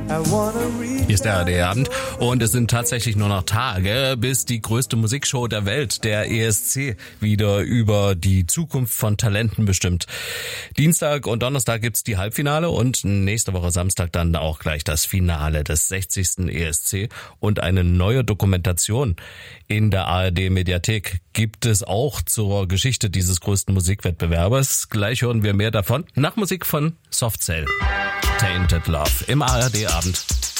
Hier ist der ARD-Abend und es sind tatsächlich nur noch Tage, bis die größte Musikshow der Welt, der ESC, wieder über die Zukunft von Talenten bestimmt. Dienstag und Donnerstag gibt's die Halbfinale und nächste Woche Samstag dann auch gleich das Finale des 60. ESC und eine neue Dokumentation in der ARD-Mediathek gibt es auch zur Geschichte dieses größten Musikwettbewerbes. Gleich hören wir mehr davon nach Musik von Soft Cell. Tainted Love im ARD-Abend.